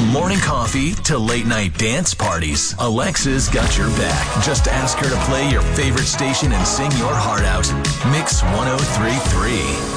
morning coffee to late night dance parties, Alexa's got your back. Just ask her to play your favorite station and sing your heart out. Mix 103.3.